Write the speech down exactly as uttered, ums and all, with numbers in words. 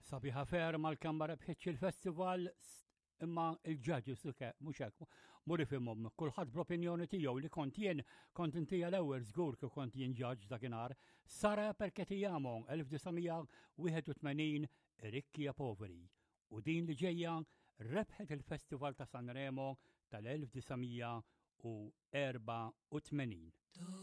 Sabiħa ferma l-Kamra rebħitx il-festival imma il-ġudges mhux hekk mur ifhimhom kulħadd bl-opinjoni tiegħu li kont jien kont inti l-ewwel żgur kif kont jien judge dakinhar Sara Perketijamo elf tisa' wieħed u tmenin Ricchia Poveri u din li ġejja rebħet il-Festival ta' Sanremo tal-elf tisa' erba' u tmenin.